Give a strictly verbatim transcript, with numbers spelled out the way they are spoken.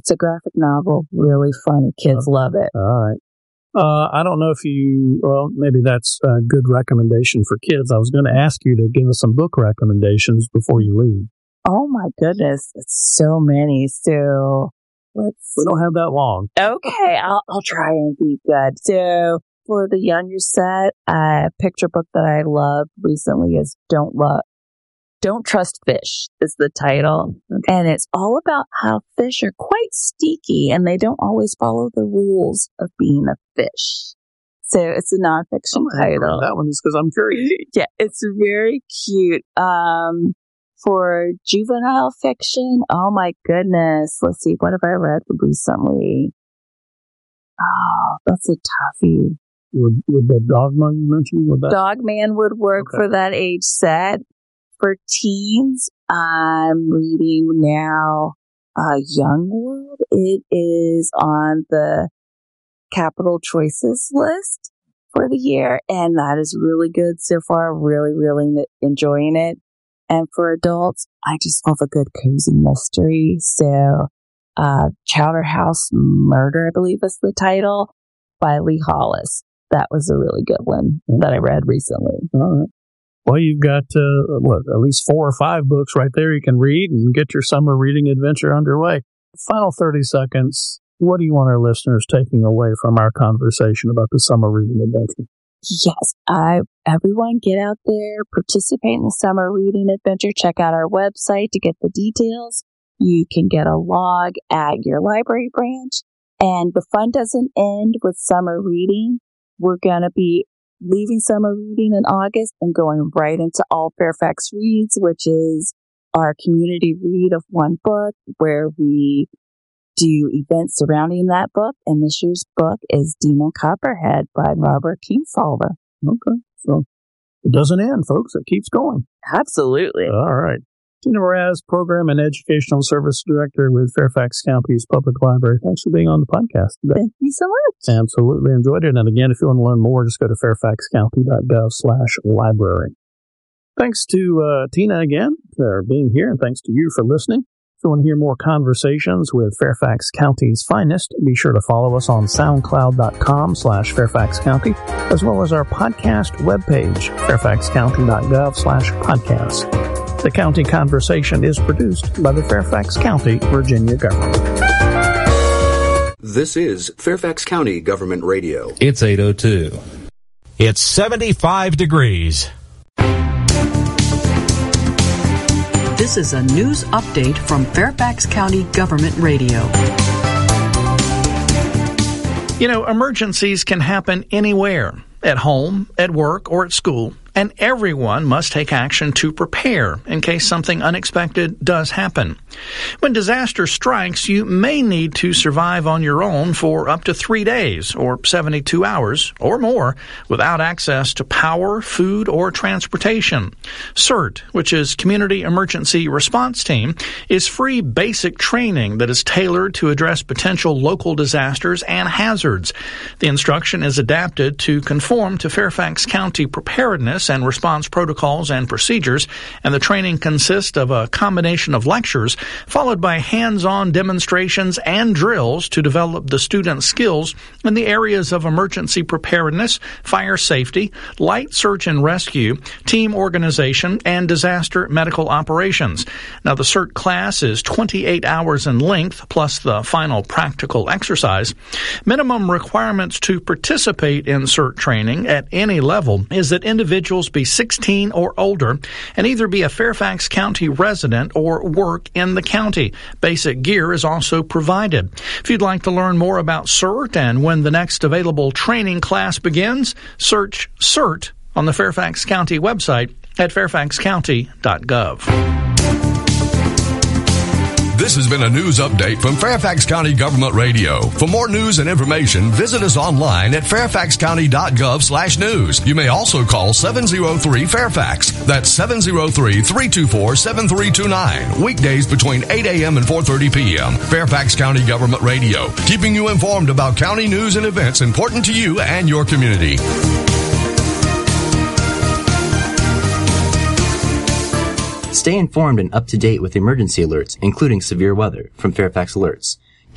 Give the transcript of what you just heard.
It's a graphic novel, really funny. Kids oh, love it. All right. Uh, I don't know if you, well, maybe that's a good recommendation for kids. I was going to ask you to give us some book recommendations before you leave. Oh my goodness, it's so many. So let's. We don't have that long. Okay, I'll I'll try and be good. So for the younger set, a picture book that I loved recently is "Don't Love, Don't Trust Fish" is the title, and it's all about how fish are quite sneaky and they don't always follow the rules of being a fish. So it's a nonfiction oh, title. That one is because I'm curious. Yeah, it's very cute. Um. For juvenile fiction, oh my goodness. Let's see, what have I read recently? Oh, that's a toughie. Would, would the Dogman you mentioned? Would that? Dogman would work okay. for that age set. For teens, I'm reading now uh, Young World. It is on the Capital Choices list for the year, and that is really good so far. Really, really enjoying it. And for adults, I just love a good cozy mystery. So, uh, Chowder House Murder, I believe is the title, by Lee Hollis. That was a really good one that I read recently. All right. Well, you've got, uh, what, at least four or five books right there you can read and get your summer reading adventure underway. Final thirty seconds. What do you want our listeners taking away from our conversation about the summer reading adventure? Yes, I, everyone get out there, participate in the summer reading adventure. Check out our website to get the details. You can get a log at your library branch. And the fun doesn't end with summer reading. We're going to be leaving summer reading in August and going right into All Fairfax Reads, which is our community read of one book where we do events surrounding that book, and this year's book is Demon Copperhead by Robert Kingsolver. Okay, so it doesn't end, folks. It keeps going. Absolutely. All right. Tina Mraz, Program and Educational Service Director with Fairfax County's Public Library. Thanks for being on the podcast today. Thank you so much. Absolutely enjoyed it. And again, if you want to learn more, just go to fairfaxcounty.gov slash library. Thanks to uh, Tina again for being here, and thanks to you for listening. If you want to hear more conversations with Fairfax County's finest, be sure to follow us on soundcloud.com slash Fairfax County, as well as our podcast webpage, fairfaxcounty.gov slash podcast. The County Conversation is produced by the Fairfax County, Virginia government. This is Fairfax County Government Radio. It's eight oh two. It's seventy-five degrees. This is a news update from Fairfax County Government Radio. You know, emergencies can happen anywhere, at home, at work, or at school, and everyone must take action to prepare in case something unexpected does happen. When disaster strikes, you may need to survive on your own for up to three days or seventy-two hours or more without access to power, food, or transportation. CERT, which is Community Emergency Response Team, is free basic training that is tailored to address potential local disasters and hazards. The instruction is adapted to conform to Fairfax County preparedness and response protocols and procedures, and the training consists of a combination of lectures followed by hands-on demonstrations and drills to develop the students' skills in the areas of emergency preparedness, fire safety, light search and rescue, team organization, and disaster medical operations. Now, the CERT class is twenty-eight hours in length, plus the final practical exercise. Minimum requirements to participate in CERT training at any level is that individuals be sixteen or older and either be a Fairfax County resident or work in the county. Basic gear is also provided. If you'd like to learn more about CERT and when the next available training class begins, search CERT on the Fairfax County website at fairfax county dot gov. This has been a news update from Fairfax County Government Radio. For more news and information, visit us online at fairfaxcounty.gov slash news. You may also call seven oh three Fairfax. That's seven oh three, three two four, seven three two nine. Weekdays between eight a.m. and four thirty p.m. Fairfax County Government Radio, keeping you informed about county news and events important to you and your community. Stay informed and up to date with emergency alerts, including severe weather, from Fairfax Alerts.